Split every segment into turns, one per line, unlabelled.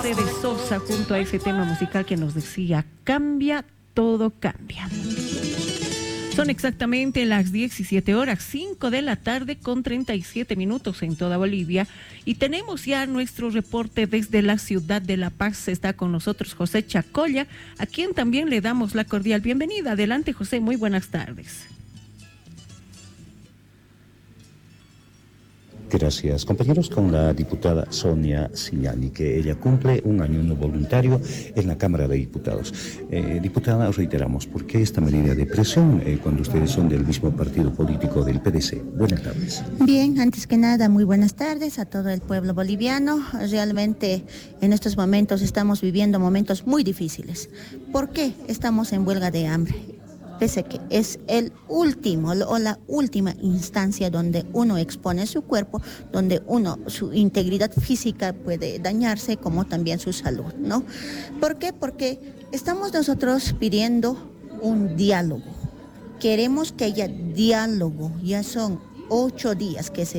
De Sosa junto a ese tema musical que nos decía, cambia, todo cambia. Son exactamente las 17 horas, 5 de la tarde con 37 minutos en toda Bolivia y tenemos ya nuestro reporte desde la ciudad de La Paz. Está con nosotros José Chacolla, a quien también le damos la cordial bienvenida. Adelante, José, muy buenas tardes.
Gracias. Compañeros, con la diputada Sonia Signani, que ella cumple un año voluntario en la Cámara de Diputados. Diputada, reiteramos, ¿por qué esta medida de presión cuando ustedes son del mismo partido político del PDC? Buenas tardes.
Bien, antes que nada, muy buenas tardes a todo el pueblo boliviano. Realmente en estos momentos estamos viviendo momentos muy difíciles. ¿Por qué estamos en huelga de hambre? Pese que es el último o la última instancia donde uno expone su cuerpo, donde su integridad física puede dañarse, como también su salud, ¿no? ¿Por qué? Porque estamos nosotros pidiendo un diálogo. Queremos que haya diálogo. Ya son 8 días que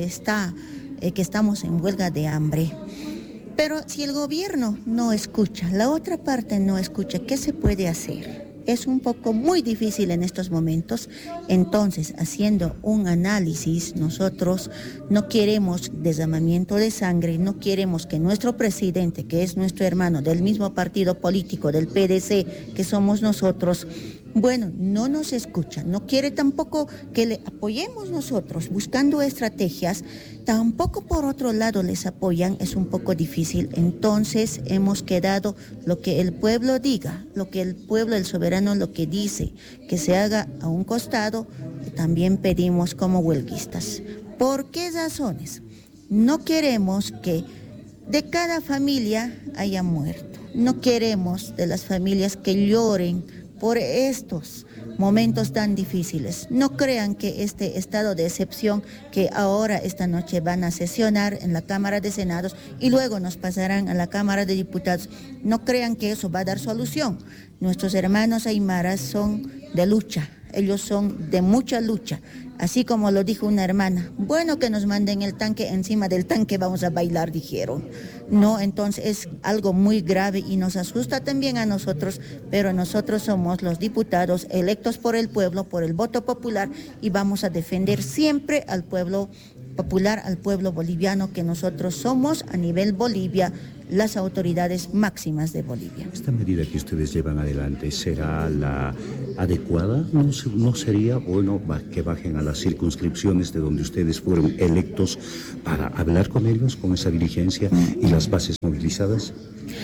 estamos en huelga de hambre. Pero si el gobierno no escucha, la otra parte no escucha, ¿qué se puede hacer? Es un poco muy difícil en estos momentos. Entonces, haciendo un análisis, nosotros no queremos derramamiento de sangre, no queremos que nuestro presidente, que es nuestro hermano del mismo partido político, del PDC, que somos nosotros, bueno, no nos escucha, no quiere tampoco que le apoyemos nosotros buscando estrategias, tampoco por otro lado les apoyan, es un poco difícil. Entonces hemos quedado lo que el pueblo diga, lo que el pueblo, el soberano, lo que dice, que se haga a un costado, también pedimos como huelguistas. ¿Por qué razones? No queremos que de cada familia haya muerto, no queremos de las familias que lloren por estos momentos tan difíciles. No crean que este estado de excepción que ahora esta noche van a sesionar en la Cámara de Senados y luego nos pasarán a la Cámara de Diputados, no crean que eso va a dar solución. Nuestros hermanos aymaras son de lucha, ellos son de mucha lucha. Así como lo dijo una hermana, bueno que nos manden el tanque, encima del tanque vamos a bailar, dijeron. No, entonces es algo muy grave y nos asusta también a nosotros, pero nosotros somos los diputados electos por el pueblo, por el voto popular, y vamos a defender siempre al pueblo popular, al pueblo boliviano, que nosotros somos a nivel Bolivia las autoridades máximas de Bolivia.
¿Esta medida que ustedes llevan adelante será la adecuada? ¿No sería bueno que bajen a las circunscripciones de donde ustedes fueron electos para hablar con ellos, con esa dirigencia y las bases movilizadas?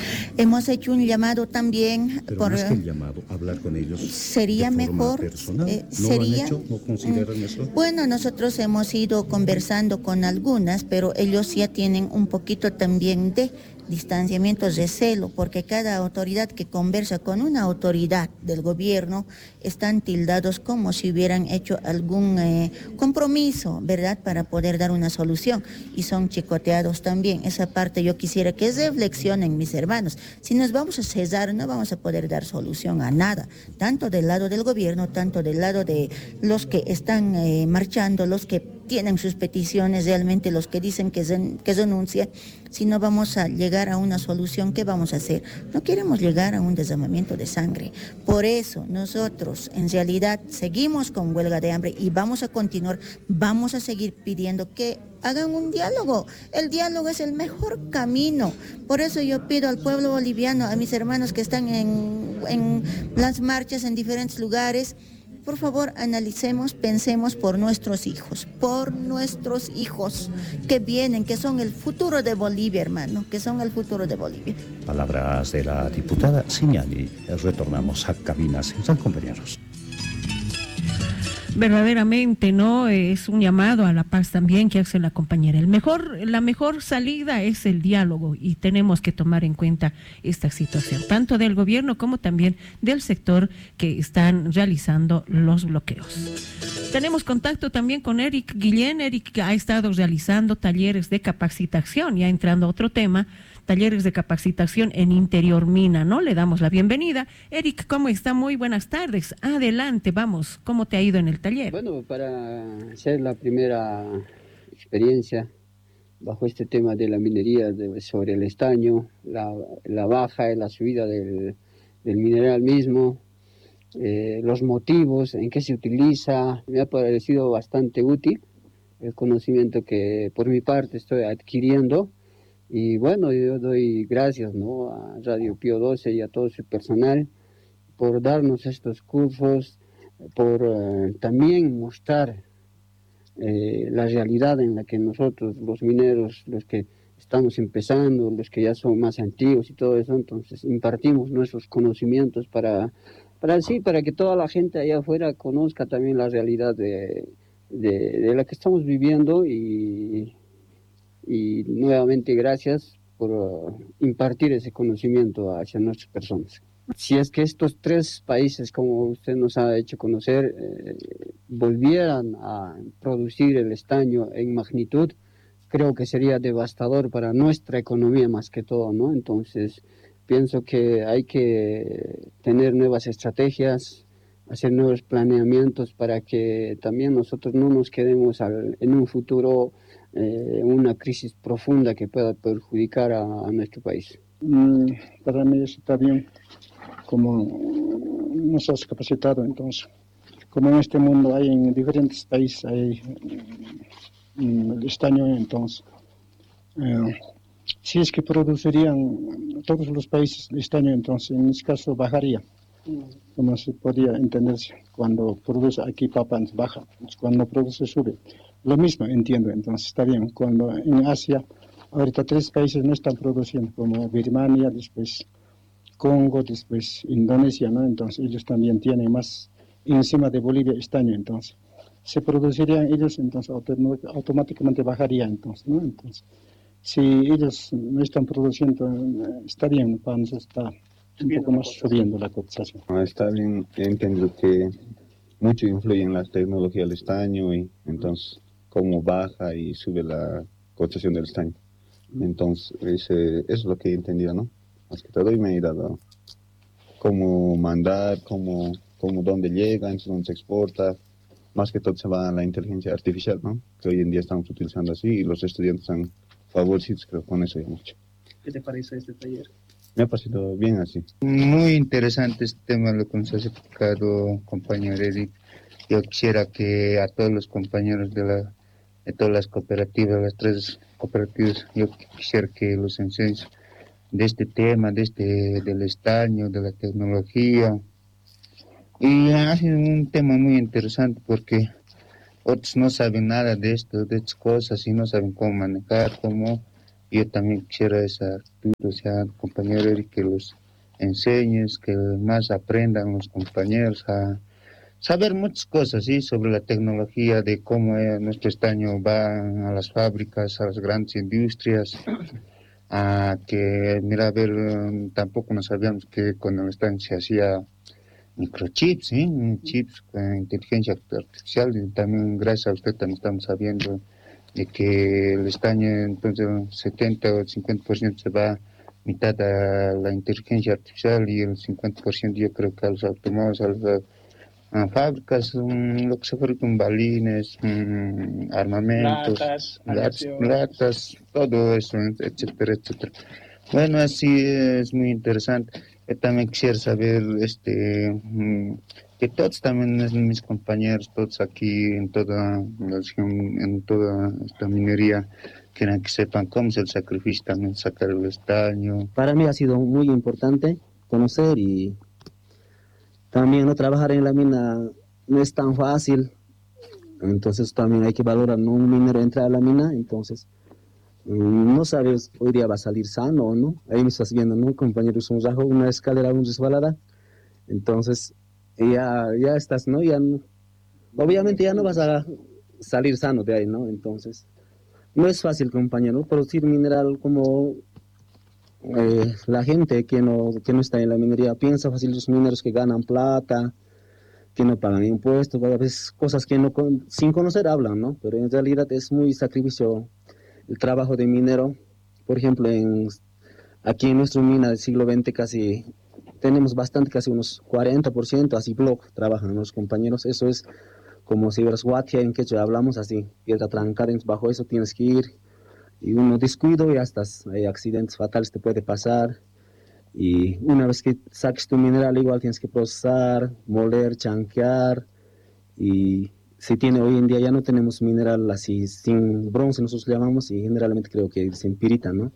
Hemos hecho un llamado también.
Pero más que el llamado, hablar con ellos
sería
de forma
mejor.
Personal. ¿No
Sería,
lo han hecho? ¿No consideran eso?
Bueno, nosotros hemos ido conversando con algunas, pero ellos ya tienen un poquito también de distanciamientos de celo, porque cada autoridad que conversa con una autoridad del gobierno están tildados como si hubieran hecho algún compromiso, ¿verdad?, para poder dar una solución, y son chicoteados también. Esa parte yo quisiera que reflexionen mis hermanos. Si nos vamos a cesar, no vamos a poder dar solución a nada, tanto del lado del gobierno, tanto del lado de los que están marchando, los que tienen sus peticiones, realmente los que dicen que renuncien. Si no vamos a llegar a una solución, ¿qué vamos a hacer? No queremos llegar a un derramamiento de sangre. Por eso nosotros en realidad seguimos con huelga de hambre y vamos a continuar, vamos a seguir pidiendo que hagan un diálogo. El diálogo es el mejor camino. Por eso yo pido al pueblo boliviano, a mis hermanos que están en las marchas en diferentes lugares, por favor, analicemos, pensemos por nuestros hijos que vienen, que son el futuro de Bolivia, hermano, que son el futuro de Bolivia.
Palabras de la diputada Signani. Retornamos a cabinas, compañeros.
Verdaderamente, ¿no? Es un llamado a la paz también que hace la compañera. La mejor salida es el diálogo y tenemos que tomar en cuenta esta situación, tanto del gobierno como también del sector que están realizando los bloqueos. Tenemos contacto también con Eric Guillén. Eric ha estado realizando talleres de capacitación, ya entrando a otro tema, talleres de capacitación en Interior Mina, ¿no? Le damos la bienvenida. Eric, ¿cómo está? Muy buenas tardes. Adelante, vamos. ¿Cómo te ha ido en el taller?
Bueno, para hacer la primera experiencia bajo este tema de la minería sobre el estaño, la baja y la subida del mineral mismo, los motivos, en qué se utiliza. Me ha parecido bastante útil el conocimiento que por mi parte estoy adquiriendo. Y bueno, yo doy gracias, ¿no?, a Radio Pío 12 y a todo su personal por darnos estos cursos, por también mostrar la realidad en la que nosotros, los mineros, los que estamos empezando, los que ya son más antiguos y todo eso, entonces impartimos nuestros conocimientos para que toda la gente allá afuera conozca también la realidad de la que estamos viviendo y nuevamente gracias por impartir ese conocimiento hacia nuestras personas. Si es que estos 3 países, como usted nos ha hecho conocer, volvieran a producir el estaño en magnitud, creo que sería devastador para nuestra economía más que todo, ¿no? Entonces, pienso que hay que tener nuevas estrategias, hacer nuevos planeamientos para que también nosotros no nos quedemos en un futuro una crisis profunda que pueda perjudicar a nuestro país.
Para mí está bien, como nos has capacitado, entonces, como en este mundo hay en diferentes países, hay el estaño, entonces, si es que producirían todos los países el estaño, entonces en este caso bajaría, como se podría entenderse, cuando produce aquí papas baja, cuando produce sube. Lo mismo entiendo, entonces está bien. Cuando en Asia, ahorita 3 países no están produciendo, como Birmania, después Congo, después Indonesia, ¿no? Entonces ellos también tienen más encima de Bolivia estaño, entonces se producirían ellos, entonces automáticamente bajaría, entonces, ¿no? Entonces, si ellos no están produciendo, está bien, para nosotros está un poco más subiendo la cotización.
Está bien, he entendido que mucho influye en la tecnología del estaño y entonces cómo baja y sube la cotización del estaño. Entonces, eso es lo que he entendido, ¿no? Más que todo, y me he dado cómo mandar, cómo dónde llega, dónde se exporta. Más que todo se va a la inteligencia artificial, ¿no? Que hoy en día estamos utilizando así y los estudiantes están favorecidos, creo, con eso ya mucho.
¿Qué te parece este taller?
Me ha parecido bien así.
Muy interesante este tema, lo que nos ha explicado compañero Eric. Yo quisiera que a todos los compañeros de todas las cooperativas, las 3 cooperativas, yo quisiera que los enseñes de este tema, del estaño, de la tecnología. Y ha sido un tema muy interesante porque otros no saben nada de estas cosas y no saben cómo manejar, yo también quisiera esa actitud, o sea, compañero Eric, que los enseñes, que más aprendan los compañeros a saber muchas cosas, ¿sí?, sobre la tecnología, de cómo nuestro estaño va a las fábricas, a las grandes industrias, a ver, tampoco no sabíamos que con el estaño se hacía microchips, ¿sí?, chips con inteligencia artificial, y también gracias a usted también estamos sabiendo de que el estaño, entonces, 70 o 50% se va mitad a la inteligencia artificial y el 50% yo creo que a los automóviles, a fábricas, lo que se fabrican, balines, armamentos, latas, todo eso, etcétera, etcétera. Bueno, así es muy interesante. Yo también quisiera saber que todos también mis compañeros, todos aquí en toda la región, en toda esta minería, quieran que sepan cómo es el sacrificio también sacar el estaño.
Para mí ha sido muy importante conocer, y también no trabajar en la mina no es tan fácil, entonces también hay que valorar, ¿no? Un minero entra a la mina, entonces no sabes hoy día va a salir sano o no. Ahí me estás viendo, ¿no? Compañeros, un rajo, una escalera, un resbalada, entonces ya estás, ¿no? Obviamente ya no vas a salir sano de ahí, ¿no? Entonces no es fácil, compañero, producir mineral como la gente que no está en la minería piensa fácil, los mineros que ganan plata, que no pagan impuestos, a veces cosas que sin conocer hablan, ¿no? Pero en realidad es muy sacrificio el trabajo de minero. Por ejemplo, aquí en nuestra mina del siglo XX casi tenemos bastante, casi unos 40%, así block trabajan los compañeros. Eso es como si veras guatia en quechua hablamos así, piedra trancada, bajo eso tienes que ir y uno descuido y hasta hay accidentes fatales te puede pasar. Y una vez que saques tu mineral, igual tienes que procesar, moler, chanquear. Y si tiene, hoy en día ya no tenemos mineral así sin bronce, nosotros le llamamos, y generalmente creo que sin pirita, ¿no?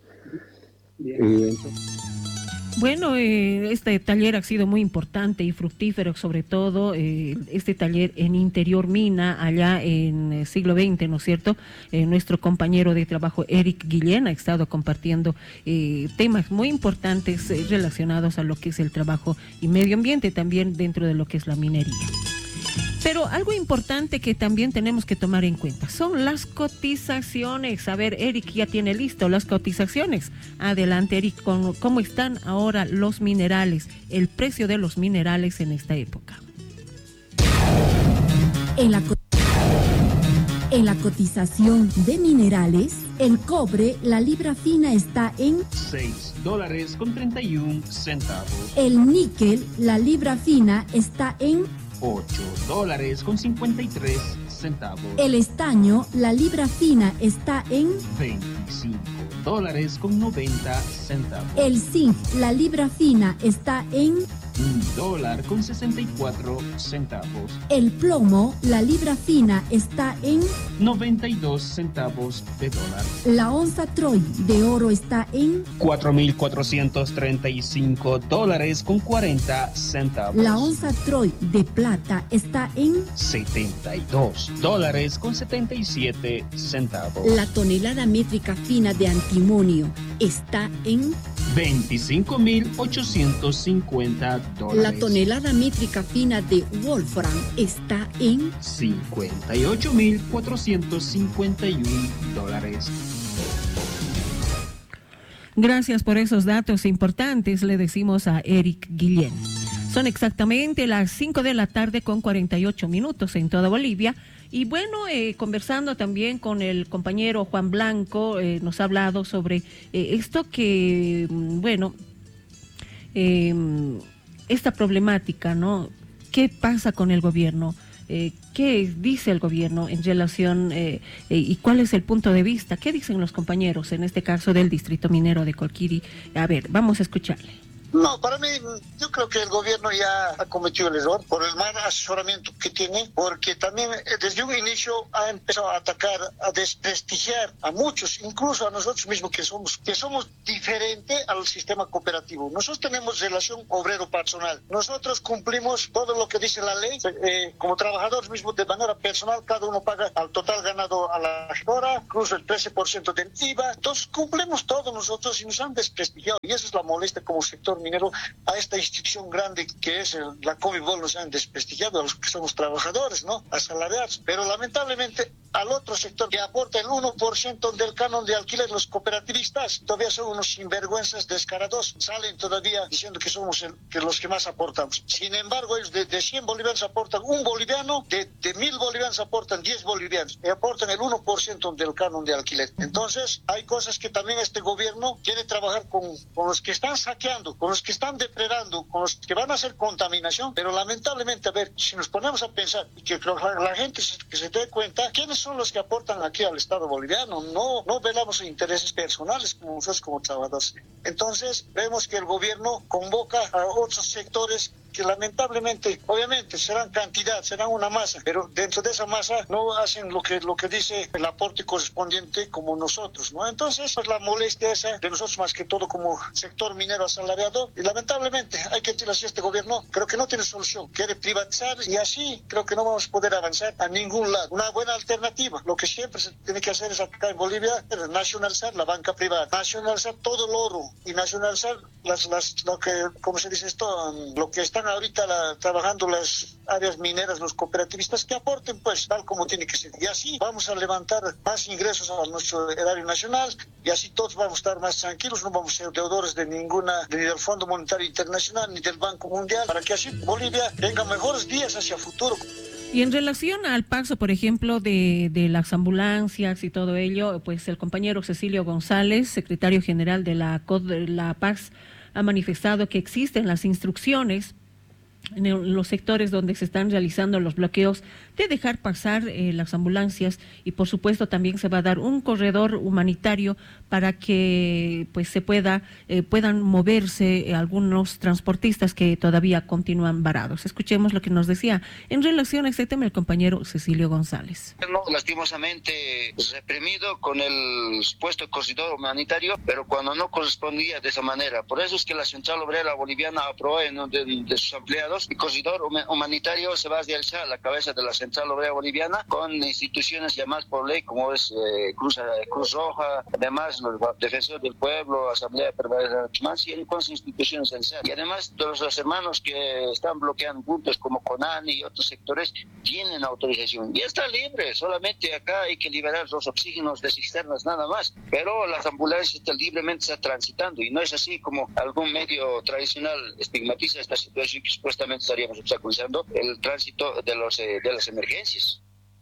Bueno, este taller ha sido muy importante y fructífero, sobre todo este taller en Interior Mina, allá en siglo XX, ¿no es cierto? Nuestro compañero de trabajo, Eric Guillén, ha estado compartiendo temas muy importantes relacionados a lo que es el trabajo y medio ambiente, también dentro de lo que es la minería. Pero algo importante que también tenemos que tomar en cuenta son las cotizaciones. A ver, Eric ya tiene listo las cotizaciones. Adelante, Eric, ¿cómo están ahora los minerales, el precio de los minerales en esta época?
En la cotización de minerales, el cobre, la libra fina está en
$6.31.
El níquel, la libra fina está en
$8.53.
El estaño, la libra fina está en
$25.90.
El zinc, la libra fina está en
$1.64.
El plomo, la libra fina está en
92 centavos de dólar.
La onza Troy de oro está en
$4.435.40.
La onza Troy de plata está en
$72.77.
La tonelada métrica fina de antimonio está en
$25.850.
La tonelada métrica fina de Wolfram está en
$58.451.
Gracias por esos datos importantes, le decimos a Eric Guillén. Son exactamente las 5 de la tarde con 48 minutos en toda Bolivia. Y bueno, conversando también con el compañero Juan Blanco, nos ha hablado sobre esto que, bueno, esta problemática, ¿no? ¿Qué pasa con el gobierno? ¿Qué dice el gobierno en relación y cuál es el punto de vista? ¿Qué dicen los compañeros, en este caso del distrito minero de Colquiri? A ver, vamos a escucharle.
No, para mí, yo creo que el gobierno ya ha cometido el error por el mal asesoramiento que tiene, porque también desde un inicio ha empezado a atacar, a desprestigiar a muchos, incluso a nosotros mismos que somos diferentes al sistema cooperativo. Nosotros tenemos relación obrero-patronal. Nosotros cumplimos todo lo que dice la ley. Como trabajadores mismos, de manera personal, cada uno paga al total ganado a la hora, incluso el 13% del IVA. Entonces cumplimos todo nosotros y nos han desprestigiado. Y esa es la molestia como sector minero a esta institución grande que es la Comibol. Nos han desprestigiado a los que somos trabajadores, ¿no? Asalariados. Pero lamentablemente al otro sector que aporta el 1% del canon de alquiler, los cooperativistas, todavía son unos sinvergüenzas descarados. Salen todavía diciendo que somos los que más aportamos. Sin embargo, ellos de 100 bolivianos aportan un boliviano, de 1.000 bolivianos aportan 10 bolivianos y aportan el 1% del canon de alquiler. Entonces, hay cosas que también este gobierno quiere trabajar con los que están saqueando, con los que están depredando, con los que van a hacer contaminación, pero lamentablemente, a ver, si nos ponemos a pensar y que la gente que se dé cuenta, ¿quiénes son los que aportan aquí al Estado boliviano? No velamos intereses personales como nosotros como trabajadores. Entonces, vemos que el gobierno convoca a otros sectores que lamentablemente, obviamente, serán cantidad, serán una masa, pero dentro de esa masa no hacen lo que dice el aporte correspondiente como nosotros, ¿no? Entonces, pues la molestia esa de nosotros más que todo como sector minero asalariado, y lamentablemente hay que decir así, este gobierno creo que no tiene solución, quiere privatizar y así creo que no vamos a poder avanzar a ningún lado. Una buena alternativa, lo que siempre se tiene que hacer es acá en Bolivia, es nacionalizar la banca privada, nacionalizar todo el oro y nacionalizar lo que, ¿cómo se dice esto? Lo que están ahorita trabajando las áreas mineras, los cooperativistas, que aporten pues tal como tiene que ser. Y así vamos a levantar más ingresos a nuestro erario nacional y así todos vamos a estar más tranquilos, no vamos a ser deudores de ni del Fondo Monetario Internacional ni del Banco Mundial, para que así Bolivia tenga mejores días hacia futuro.
Y en relación al paso, por ejemplo, de las ambulancias y todo ello, pues el compañero Cecilio González, secretario general de la Paz, ha manifestado que existen las instrucciones en los sectores donde se están realizando los bloqueos de dejar pasar las ambulancias, y por supuesto también se va a dar un corredor humanitario para que pues puedan moverse algunos transportistas que todavía continúan varados. Escuchemos lo que nos decía en relación a este tema el compañero Cecilio González.
Lastimosamente reprimido con el supuesto corredor humanitario, pero cuando no correspondía de esa manera. Por eso es que la Central Obrera Boliviana aprobó en uno de sus empleados el corredor humanitario se va a realizar a la cabeza de la Central Obrera Boliviana con instituciones llamadas por ley como es Cruz Roja, además los defensores del pueblo, Asamblea Permanente y con instituciones necesarias. Y además todos los hermanos que están bloqueando puntos como CONANI y otros sectores tienen autorización y está libre. Solamente acá hay que liberar los oxígenos de cisternas nada más, pero las ambulancias libremente están transitando y no es así como algún medio tradicional estigmatiza esta situación que supuestamente estaríamos obstaculizando el tránsito de las emergencias.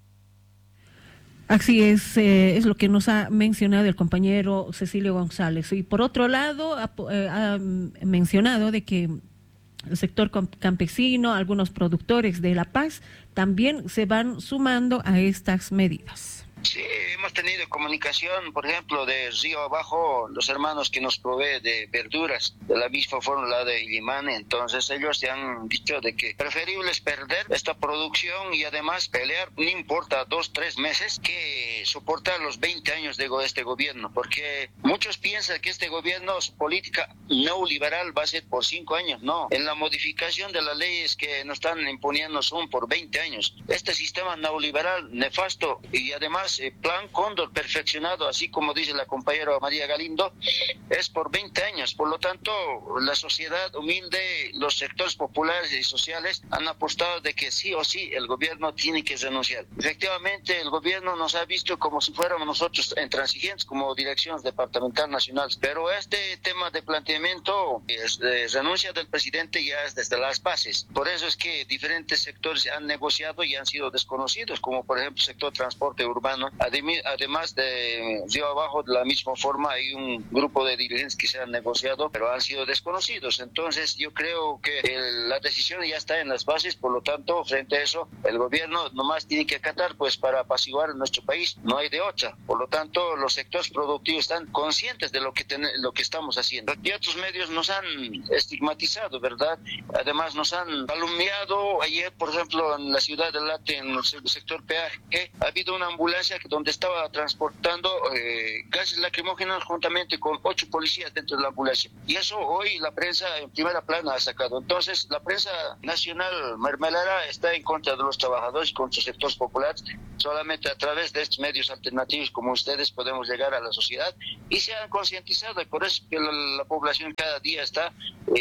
Así es lo que nos ha mencionado el compañero Cecilio González. Y por otro lado, ha mencionado de que el sector campesino, algunos productores de La Paz, también se van sumando a estas medidas.
Sí, hemos tenido comunicación, por ejemplo, de Río Abajo, los hermanos que nos proveen de verduras, de la misma forma de Illimán, entonces ellos se han dicho de que preferible es perder esta producción y además pelear, no importa 2-3 meses, que soportar los 20 años de este gobierno, porque muchos piensan que este gobierno, su política neoliberal va a ser por 5 años, no, en la modificación de las leyes que nos están imponiendo son por 20 años. Este sistema neoliberal nefasto y además plan Cóndor perfeccionado, así como dice la compañera María Galindo, es por 20 años. Por lo tanto, la sociedad humilde, los sectores populares y sociales han apostado de que sí o sí el gobierno tiene que renunciar. Efectivamente, el gobierno nos ha visto como si fuéramos nosotros intransigentes como direcciones departamental nacionales, pero este tema de planteamiento de renuncia del presidente ya es desde las bases. Por eso es que diferentes sectores han negociado y han sido desconocidos, como por ejemplo el sector transporte urbano. Además de Río Abajo, de la misma forma hay un grupo de dirigentes que se han negociado, pero han sido desconocidos. Entonces yo creo que la decisión ya está en las bases, por lo tanto, frente a eso, el gobierno nomás tiene que acatar pues para apaciguar nuestro país, no hay de otra. Por lo tanto, los sectores productivos están conscientes de lo que estamos haciendo. Y otros medios nos han estigmatizado, ¿verdad? Además nos han calumniado. Ayer, por ejemplo, en la ciudad de Late, en el sector peaje, ha habido una ambulancia donde estaba transportando gases lacrimógenos juntamente con 8 policías dentro de la ambulancia. Y eso hoy la prensa en primera plana ha sacado. Entonces, la prensa nacional mermelera está en contra de los trabajadores, contra los sectores populares. Solamente a través de estos medios alternativos como ustedes podemos llegar a la sociedad y se han concientizado, y por eso que la población cada día está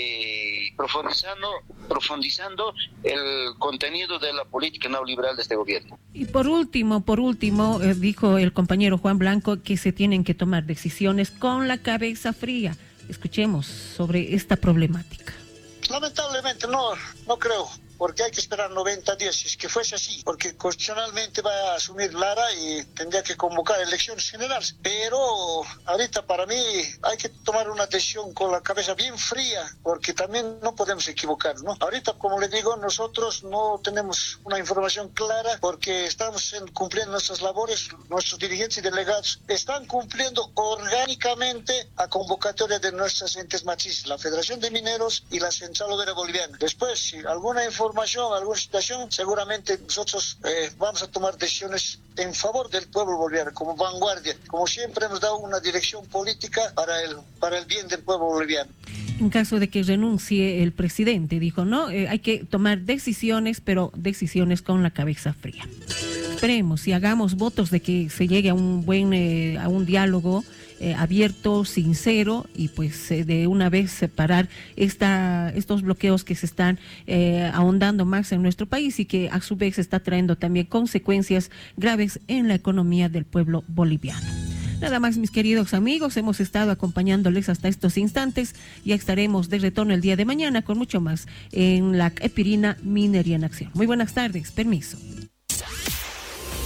profundizando el contenido de la política neoliberal de este gobierno.
Y por último, dijo el compañero Juan Blanco que se tienen que tomar decisiones con la cabeza fría. Escuchemos sobre esta problemática.
Lamentablemente no creo, porque hay que esperar 90 días, si es que fuese así, porque constitucionalmente va a asumir Lara y tendría que convocar elecciones generales. Pero ahorita para mí hay que tomar una decisión con la cabeza bien fría, porque también no podemos equivocarnos, ¿no? Ahorita, como le digo, nosotros no tenemos una información clara, porque estamos cumpliendo nuestras labores, nuestros dirigentes y delegados están cumpliendo orgánicamente a convocatoria de nuestras entes matrices, la Federación de Mineros y la Central Obrera Boliviana. Después, si alguna información, alguna situación, seguramente nosotros vamos a tomar decisiones en favor del pueblo boliviano, como vanguardia. Como siempre hemos dado una dirección política para el bien del pueblo boliviano.
En caso de que renuncie el presidente, dijo, no, hay que tomar decisiones, pero decisiones con la cabeza fría. Esperemos y hagamos votos de que se llegue a un diálogo abierto, sincero, y pues de una vez separar estos bloqueos que se están ahondando más en nuestro país y que a su vez está trayendo también consecuencias graves en la economía del pueblo boliviano. Nada más, mis queridos amigos, hemos estado acompañándoles hasta estos instantes. Ya estaremos de retorno el día de mañana con mucho más en la Epirina Minería en Acción. Muy buenas tardes, permiso.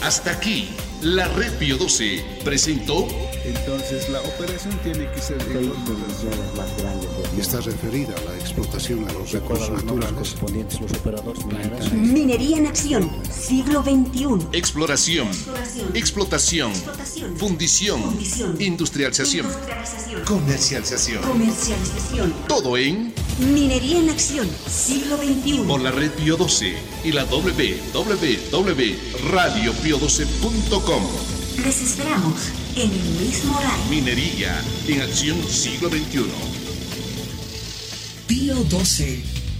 Hasta aquí, la Red Pío XII presentó.
Entonces la operación tiene que ser de
está referida a la explotación de los recursos naturales.
Minería en acción, siglo XXI.
Exploración, explotación, fundición, industrialización, comercialización. Todo en
Minería en acción, siglo XXI.
Por la Red Pío XII y la www.radiopio12.com.
Les esperamos en el mismo horario.
Minería en acción, siglo XXI.
Pío XII.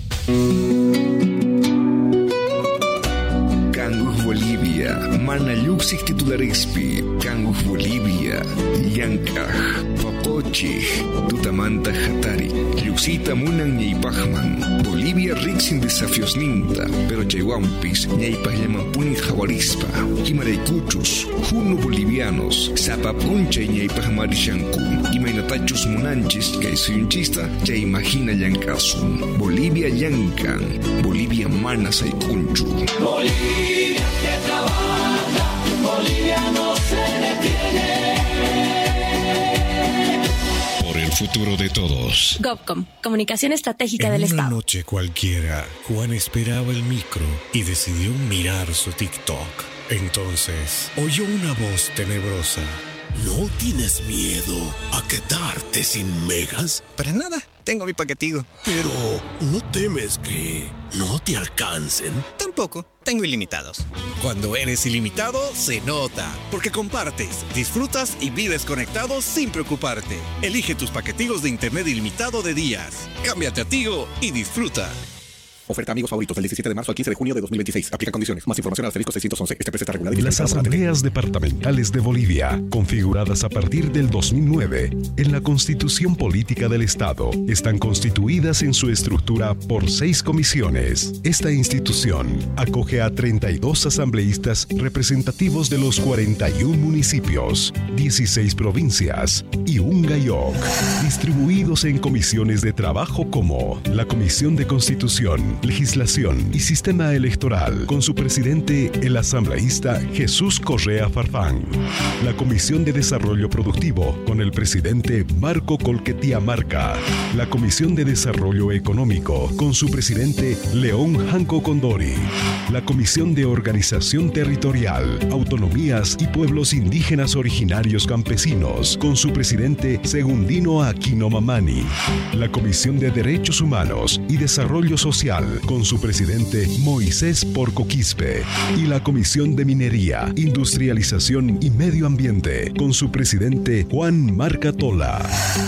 Kanguj Bolivia, Manayuxik titularespi, Kanguj Bolivia, Yankaj, Papochi, Tutamanta Hatari, Yuxita Munan Ñeipajman, Bolivia Rixin desafios ninta, pero Chaywampis, Ñeipajllamapuni Jawarispa, Kimaraykuchus, Juno Bolivianos, Zapapuncha y Ñeipajmarishanku, Imainatachus Munanchis, Kaisuyunchista, Chaimagina Yankasu, Bolivia Yankan, Bolivia Manasaikunchu.
Bolivia que trabaja, Bolivia no se detiene.
Por el futuro de todos.
GovCom, Comunicación Estratégica del Estado.
En una noche cualquiera, Juan esperaba el micro y decidió mirar su TikTok. Entonces, oyó una voz tenebrosa.
¿No tienes miedo a quedarte sin megas?
Para nada, tengo mi paquetigo.
Pero, ¿no temes que no te alcancen?
Tampoco, tengo ilimitados. Cuando eres ilimitado, se nota. Porque compartes, disfrutas y vives conectado sin preocuparte. Elige tus paquetigos de internet ilimitado de días. Cámbiate a Tigo y disfruta.
Oferta amigos favoritos del 17 de marzo al 15 de junio de 2026. Aplica condiciones. Más información al asterisco 611. Este precio está regulado.
Las asambleas departamentales de Bolivia, configuradas a partir del 2009 en la Constitución Política del Estado, están constituidas en su estructura por 6 comisiones. Esta institución acoge a 32 asambleístas representativos de los 41 municipios, 16 provincias y un GAIOC, distribuidos en comisiones de trabajo como la Comisión de Constitución, Legislación y Sistema Electoral, con su presidente, el asambleísta Jesús Correa Farfán. La Comisión de Desarrollo Productivo, con el presidente Marco Colquetía Marca. La Comisión de Desarrollo Económico, con su presidente León Janco Condori. La Comisión de Organización Territorial, Autonomías y Pueblos Indígenas Originarios Campesinos, con su presidente Segundino Aquino Mamani. La Comisión de Derechos Humanos y Desarrollo Social, con su presidente Moisés Porco Quispe, y la Comisión de Minería, Industrialización y Medio Ambiente, con su presidente Juan Marca Tola.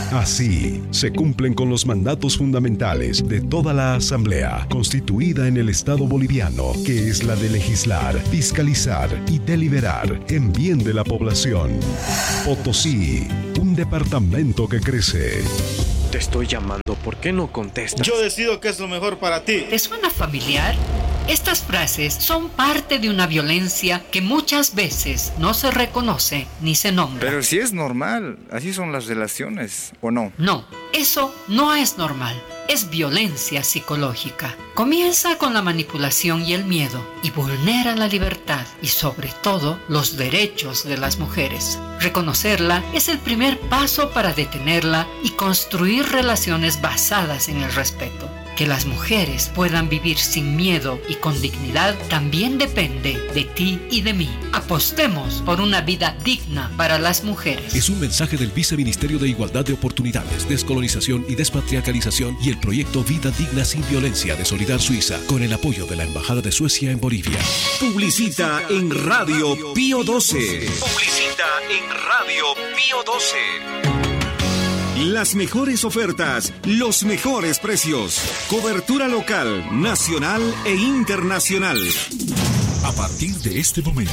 Así, se cumplen con los mandatos fundamentales de toda la Asamblea, constituida en el Estado boliviano, que es la de legislar, fiscalizar y deliberar en bien de la población. Potosí, un departamento que crece.
Te estoy llamando, ¿por qué no contestas?
Yo decido qué es lo mejor para ti.
¿Te suena familiar? Estas frases son parte de una violencia que muchas veces no se reconoce ni se nombra.
Pero si es normal, así son las relaciones, ¿o no?
No, eso no es normal. Es violencia psicológica. Comienza con la manipulación y el miedo y vulnera la libertad y sobre todo los derechos de las mujeres. Reconocerla es el primer paso para detenerla y construir relaciones basadas en el respeto. Que las mujeres puedan vivir sin miedo y con dignidad también depende de ti y de mí. Apostemos por una vida digna para las mujeres.
Es un mensaje del Viceministerio de Igualdad de Oportunidades, Descolonización y Despatriarcalización y el proyecto Vida Digna Sin Violencia de Solidar Suiza, con el apoyo de la Embajada de Suecia en Bolivia.
Publicita en Radio Pío XII. Publicita en Radio Pío XII. Las mejores ofertas, los mejores precios. Cobertura local, nacional e internacional.
A partir de este momento.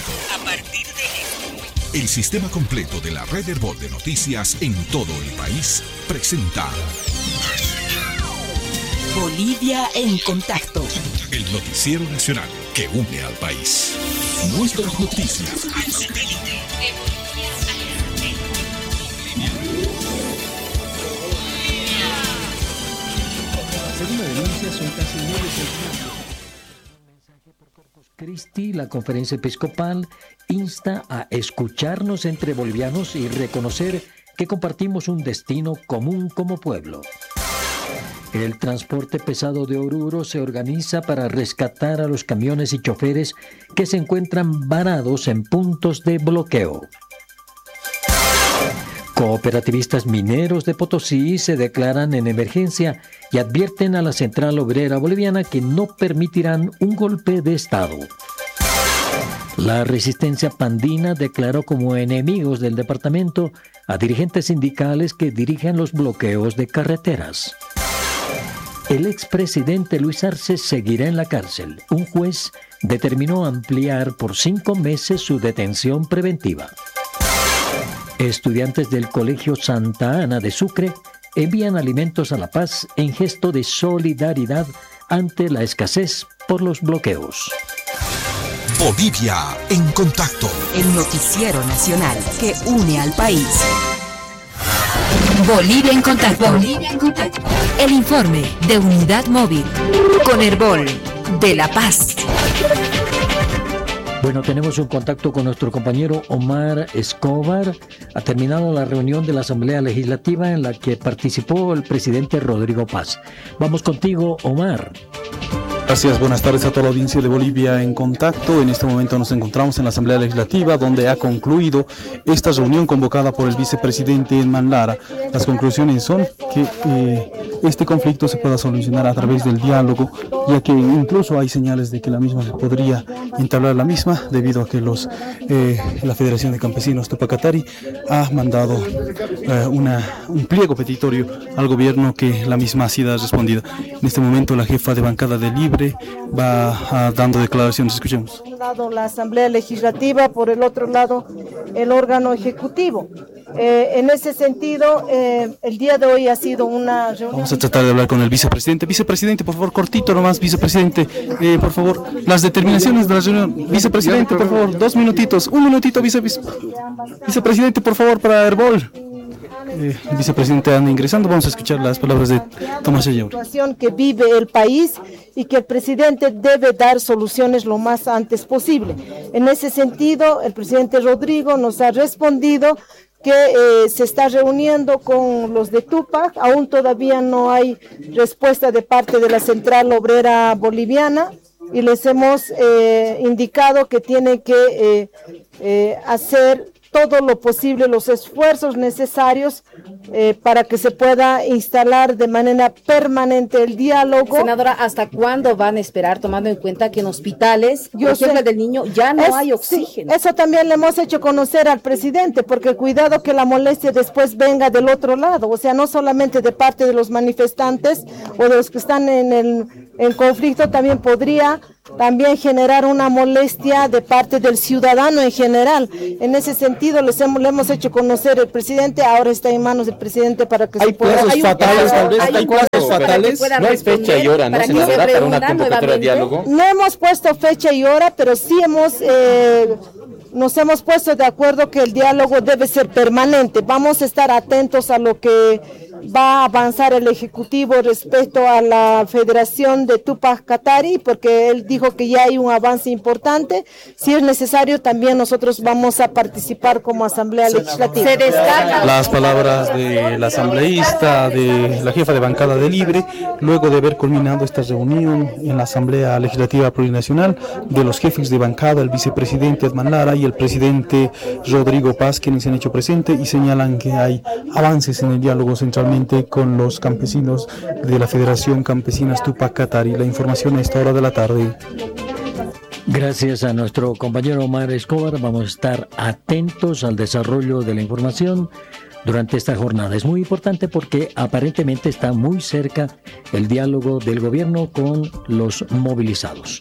El sistema completo de la red Herbol de noticias en todo el país presenta
Bolivia en contacto.
El noticiero nacional que une al país. Nuestras noticias.
Según la denuncia, son casi 9 centímetros. Un mensaje por cortos
Christi, la Conferencia Episcopal insta a escucharnos entre bolivianos y reconocer que compartimos un destino común como pueblo. El transporte pesado de Oruro se organiza para rescatar a los camiones y choferes que se encuentran varados en puntos de bloqueo. Cooperativistas mineros de Potosí se declaran en emergencia y advierten a la Central Obrera Boliviana que no permitirán un golpe de Estado. La resistencia pandina declaró como enemigos del departamento a dirigentes sindicales que dirigen los bloqueos de carreteras. El expresidente Luis Arce seguirá en la cárcel. Un juez determinó ampliar por 5 meses su detención preventiva. Estudiantes del Colegio Santa Ana de Sucre envían alimentos a La Paz en gesto de solidaridad ante la escasez por los bloqueos.
Bolivia en contacto.
El noticiero nacional que une al país. Bolivia en contacto. Bolivia en contacto. El informe de Unidad Móvil con Herbol de La Paz.
Bueno, tenemos un contacto con nuestro compañero Omar Escobar. Ha terminado la reunión de la Asamblea Legislativa en la que participó el presidente Rodrigo Paz. Vamos contigo, Omar.
Gracias, buenas tardes a toda la audiencia de Bolivia en contacto. En este momento nos encontramos en la Asamblea Legislativa, donde ha concluido esta reunión convocada por el vicepresidente Edman Lara. Las conclusiones son que este conflicto se pueda solucionar a través del diálogo, ya que incluso hay señales de que la misma se podría entablar la misma, debido a que la Federación de Campesinos Tupac Katari ha mandado un pliego petitorio al gobierno que la misma ha sido respondida. En este momento la jefa de bancada de Libre va dando declaraciones. Escuchemos.
Por un lado la Asamblea Legislativa, por el otro lado el órgano ejecutivo. En ese sentido, el día de hoy ha sido una reunión.
Vamos a tratar de hablar con el vicepresidente. Vicepresidente, por favor, cortito nomás, vicepresidente, por favor, las determinaciones de la reunión. Vicepresidente, por favor, 2 minutitos, 1 minutito, vicepresidente, por favor, para Herbol. El vicepresidente anda ingresando, vamos a escuchar las palabras de Tomás Ellauri.
La situación que vive el país y que el presidente debe dar soluciones lo más antes posible. En ese sentido, el presidente Rodrigo nos ha respondido que se está reuniendo con los de Tupac. Aún todavía no hay respuesta de parte de la Central Obrera Boliviana y les hemos indicado que tiene que hacer todo lo posible, los esfuerzos necesarios para que se pueda instalar de manera permanente el diálogo.
Senadora, ¿hasta cuándo van a esperar, tomando en cuenta que en hospitales, por ejemplo, del niño, ya no hay oxígeno?
Sí, eso también le hemos hecho conocer al presidente, porque cuidado que la molestia después venga del otro lado, o sea, no solamente de parte de los manifestantes o de los que están en conflicto, también podría generar una molestia de parte del ciudadano en general. En ese sentido le hemos hecho conocer al presidente, ahora está en manos del presidente para que se pueda...
¿Hay plazos fatales, tal vez? ¿Hay plazos fatales? No hay fecha y hora, ¿no, senadora, para una convocatoria de diálogo?
No hemos puesto fecha y hora, pero sí nos hemos puesto de acuerdo que el diálogo debe ser permanente. Vamos a estar atentos a lo que va a avanzar el Ejecutivo respecto a la Federación de Tupac Katari, porque él dijo que ya hay un avance importante. Si es necesario, también nosotros vamos a participar como Asamblea Legislativa. Se destaca
las palabras de la asambleísta, de la jefa de bancada de Libre, luego de haber culminado esta reunión en la Asamblea Legislativa Plurinacional, de los jefes de bancada, el vicepresidente Edman Lara y el presidente Rodrigo Paz, quienes se han hecho presente y señalan que hay avances en el diálogo centralmente con los campesinos de la Federación Campesinas Tupac Katari. La información a esta hora de la tarde.
Gracias a nuestro compañero Omar Escobar. Vamos a estar atentos al desarrollo de la información durante esta jornada. Es muy importante porque aparentemente está muy cerca el diálogo del gobierno con los movilizados.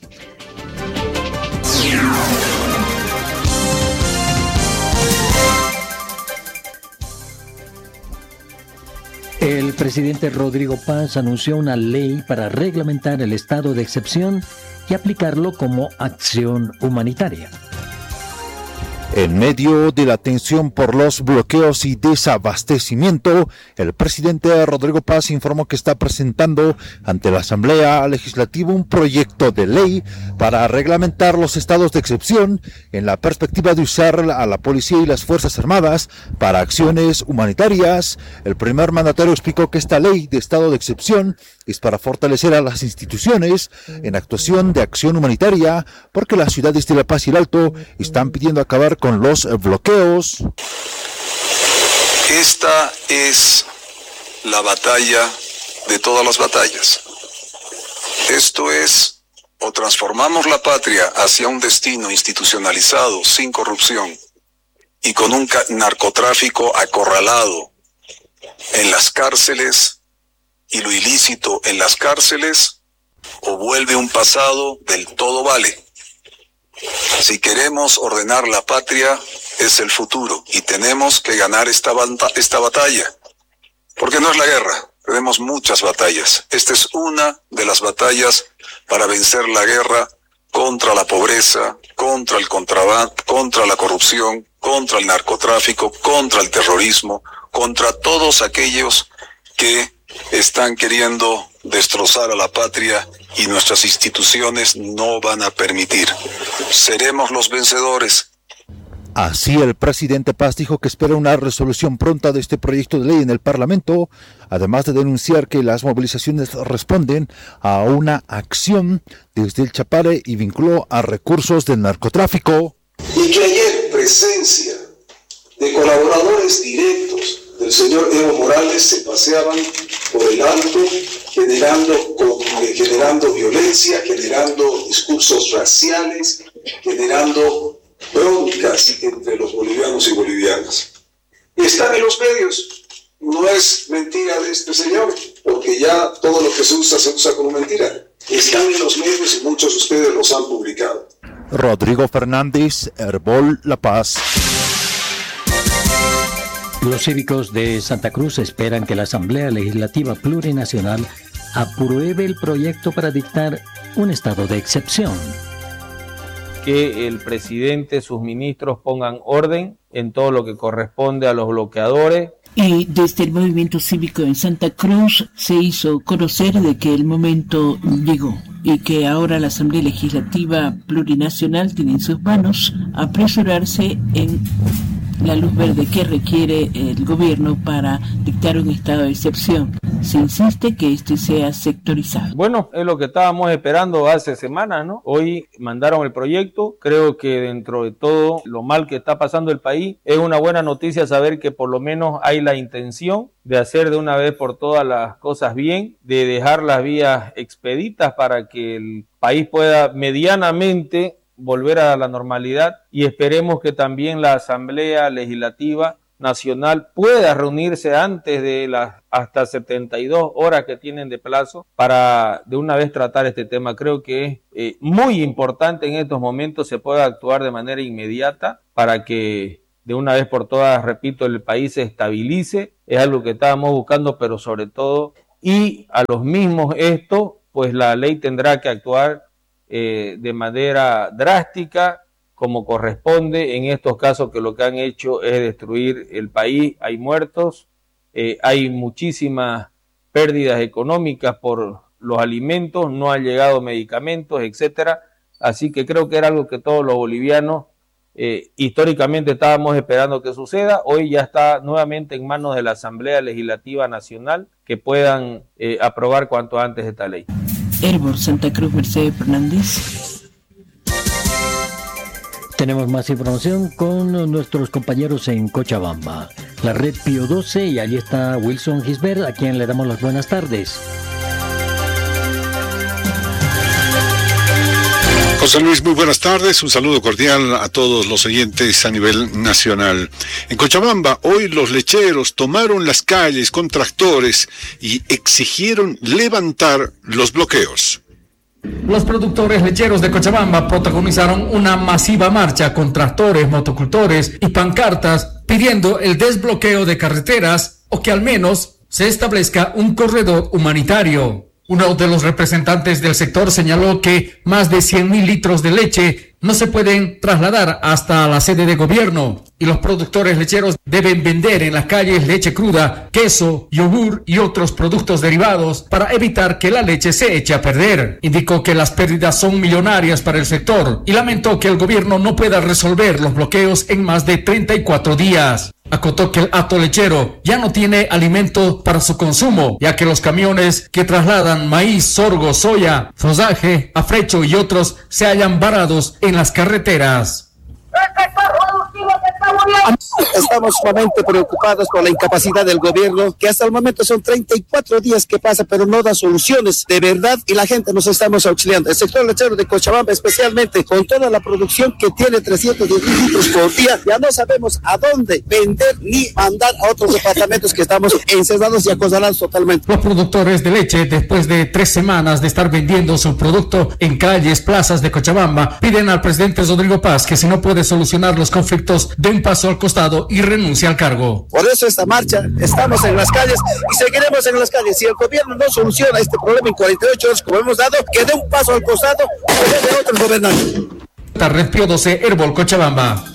El presidente Rodrigo Paz anunció una ley para reglamentar el estado de excepción y aplicarlo como acción humanitaria.
En medio de la tensión por los bloqueos y desabastecimiento, el presidente Rodrigo Paz informó que está presentando ante la Asamblea Legislativa un proyecto de ley para reglamentar los estados de excepción en la perspectiva de usar a la policía y las Fuerzas Armadas para acciones humanitarias. El primer mandatario explicó que esta ley de estado de excepción es para fortalecer a las instituciones en actuación de acción humanitaria, porque las ciudades de La Paz y El Alto están pidiendo acabar con los bloqueos.
Esta es la batalla de todas las batallas. Esto es, o transformamos la patria hacia un destino institucionalizado, sin corrupción, y con un narcotráfico acorralado en las cárceles y lo ilícito en las cárceles, o vuelve un pasado del todo vale. Si queremos ordenar la patria, es el futuro, y tenemos que ganar esta batalla, porque no es la guerra, tenemos muchas batallas. Esta es una de las batallas para vencer la guerra contra la pobreza, contra el contrabando, contra la corrupción, contra el narcotráfico, contra el terrorismo, contra todos aquellos que están queriendo destrozar a la patria, y nuestras instituciones no van a permitir. Seremos los vencedores.
Así, el presidente Paz dijo que espera una resolución pronta de este proyecto de ley en el Parlamento, además de denunciar que las movilizaciones responden a una acción desde el Chapare y vinculó a recursos del narcotráfico.
Y que ayer presencia de colaboradores directos del señor Evo Morales se paseaban por el Alto generando violencia, generando discursos raciales, generando broncas entre los bolivianos y bolivianas. Y están en los medios. No es mentira de este señor, porque ya todo lo que se usa como mentira. Están en los medios y muchos de ustedes los han publicado.
Rodrigo Fernández, Herbol, La Paz.
Los cívicos de Santa Cruz esperan que la Asamblea Legislativa Plurinacional apruebe el proyecto para dictar un estado de excepción.
Que el presidente, sus ministros pongan orden en todo lo que corresponde a los bloqueadores.
Y desde el movimiento cívico en Santa Cruz se hizo conocer de que el momento llegó y que ahora la Asamblea Legislativa Plurinacional tiene en sus manos apresurarse en la luz verde que requiere el gobierno para dictar un estado de excepción. Se insiste que este sea sectorizado.
Bueno, es lo que estábamos esperando hace semanas, ¿no? Hoy mandaron el proyecto. Creo que dentro de todo lo mal que está pasando el país, es una buena noticia saber que por lo menos hay la intención de hacer de una vez por todas las cosas bien, de dejar las vías expeditas para que el país pueda medianamente volver a la normalidad, y esperemos que también la Asamblea Legislativa Nacional pueda reunirse antes de las hasta 72 horas que tienen de plazo para de una vez tratar este tema. Creo que es muy importante en estos momentos se pueda actuar de manera inmediata para que de una vez por todas, repito, el país se estabilice. Es algo que estábamos buscando, pero sobre todo, y a los mismos esto, pues la ley tendrá que actuar de manera drástica, como corresponde en estos casos, que lo que han hecho es destruir el país. Hay muertos, hay muchísimas pérdidas económicas por los alimentos, no han llegado medicamentos, etcétera. Así que creo que era algo que todos los bolivianos históricamente estábamos esperando que suceda. Hoy ya está nuevamente en manos de la Asamblea Legislativa Nacional que puedan aprobar cuanto antes esta ley.
Herbol, Santa Cruz, Mercedes Fernández.
Tenemos más información con nuestros compañeros en Cochabamba, la red Pío 12, y allí está Wilson Gisbert, a quien le damos las buenas tardes.
José Luis, muy buenas tardes. Un saludo cordial a todos los oyentes a nivel nacional. En Cochabamba, hoy los lecheros tomaron las calles con tractores y exigieron levantar los bloqueos.
Los productores lecheros de Cochabamba protagonizaron una masiva marcha con tractores, motocultores y pancartas pidiendo el desbloqueo de carreteras o que al menos se establezca un corredor humanitario. Uno de los representantes del sector señaló que más de 100.000 litros de leche no se pueden trasladar hasta la sede de gobierno y los productores lecheros deben vender en las calles leche cruda, queso, yogur y otros productos derivados para evitar que la leche se eche a perder. Indicó que las pérdidas son millonarias para el sector y lamentó que el gobierno no pueda resolver los bloqueos en más de 34 días. Acotó que el hato lechero ya no tiene alimento para su consumo, ya que los camiones que trasladan maíz, sorgo, soya, fosaje, afrecho y otros se hallan varados en las carreteras.
Estamos sumamente preocupados por la incapacidad del gobierno, que hasta el momento son 34 días que pasa, pero no da soluciones de verdad y la gente nos estamos auxiliando. El sector lechero de Cochabamba, especialmente con toda la producción que tiene 310 litros por día, ya no sabemos a dónde vender ni mandar a otros departamentos que estamos encerrados y acorralados totalmente.
Los productores de leche, después de 3 semanas de estar vendiendo su producto en calles, plazas de Cochabamba, piden al presidente Rodrigo Paz que si no puede solucionar los conflictos, dé un paso al costado y renuncia al cargo.
Por eso esta marcha, estamos en las calles y seguiremos en las calles. Si el gobierno no soluciona este problema en 48 horas como hemos dado, que dé un paso al costado y de otros gobernantes.
Red Pío 12, Herbol, Cochabamba.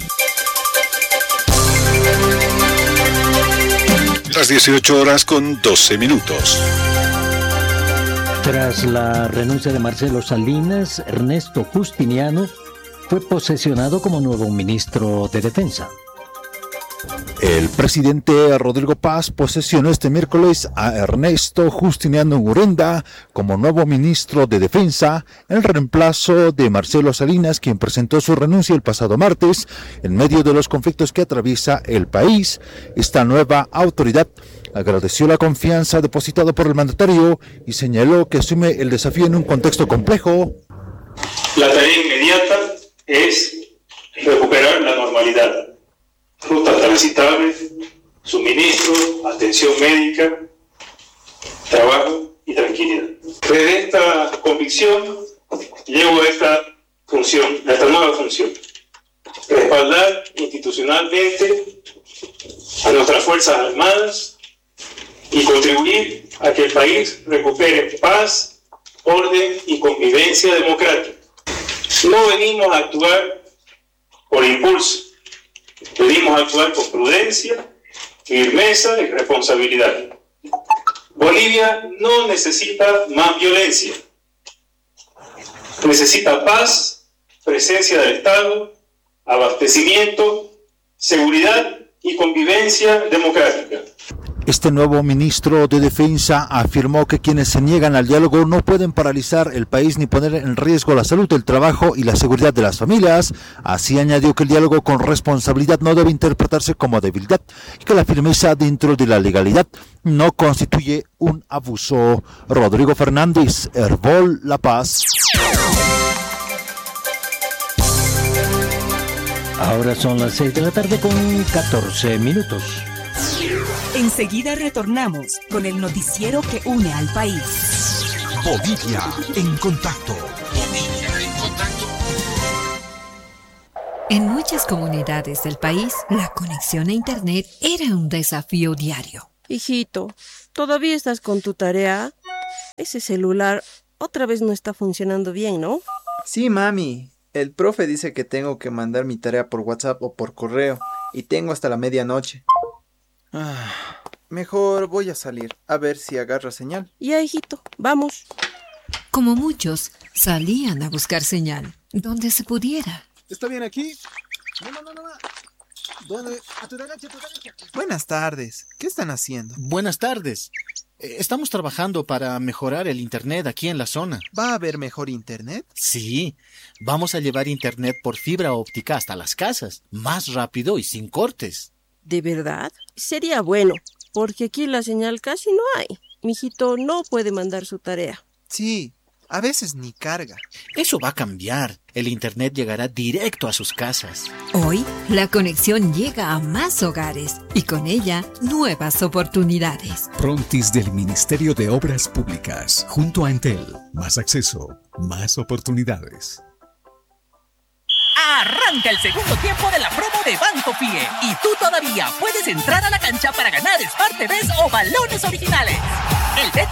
Las 18 horas con 12 minutos.
Tras la renuncia de Marcelo Salinas, Ernesto Justiniano fue posesionado como nuevo ministro de Defensa.
El presidente Rodrigo Paz posesionó este miércoles a Ernesto Justiniano Urenda como nuevo ministro de Defensa en reemplazo de Marcelo Salinas, quien presentó su renuncia el pasado martes en medio de los conflictos que atraviesa el país. Esta nueva autoridad agradeció la confianza depositada por el mandatario y señaló que asume el desafío en un contexto complejo.
La tarea inmediata es recuperar la normalidad. Rutas transitables, suministro, atención médica, trabajo y tranquilidad. Desde esta convicción llevo a esta nueva función. Respaldar institucionalmente a nuestras Fuerzas Armadas y contribuir a que el país recupere paz, orden y convivencia democrática. No venimos a actuar por impulso. Venimos a actuar con prudencia, firmeza y responsabilidad. Bolivia no necesita más violencia. Necesita paz, presencia del Estado, abastecimiento, seguridad y convivencia democrática.
Este nuevo ministro de Defensa afirmó que quienes se niegan al diálogo no pueden paralizar el país ni poner en riesgo la salud, el trabajo y la seguridad de las familias. Así añadió que el diálogo con responsabilidad no debe interpretarse como debilidad y que la firmeza dentro de la legalidad no constituye un abuso. Rodrigo Fernández, Herbol, La Paz.
Ahora son las 6 de la tarde con 14 minutos.
Enseguida retornamos con el noticiero que une al país.
Bolivia en contacto.
En muchas comunidades del país, la conexión a Internet era un desafío diario.
Hijito, ¿todavía estás con tu tarea? Ese celular otra vez no está funcionando bien, ¿no?
Sí, mami. El profe dice que tengo que mandar mi tarea por WhatsApp o por correo y tengo hasta la medianoche. Mejor voy a salir, a ver si agarra señal.
Ya, hijito, vamos.
Como muchos, salían a buscar señal, donde se pudiera.
¿Está bien aquí? No. ¿Dónde? A tu derecha.
Buenas tardes, ¿qué están haciendo?
Buenas tardes. Estamos trabajando para mejorar el internet aquí en la zona.
¿Va a haber mejor internet?
Sí, vamos a llevar internet por fibra óptica hasta las casas, más rápido y sin cortes.
¿De verdad? Sería bueno, porque aquí la señal casi no hay. Mijito no puede mandar su tarea.
Sí, a veces ni carga.
Eso va a cambiar. El internet llegará directo a sus casas.
Hoy, la conexión llega a más hogares y con ella, nuevas oportunidades.
Frontis del Ministerio de Obras Públicas, junto a Entel. Más acceso, más oportunidades.
Arranca el segundo tiempo de la promo de Banco Fie y tú todavía puedes entrar a la cancha para ganar Smart TVs o balones originales. El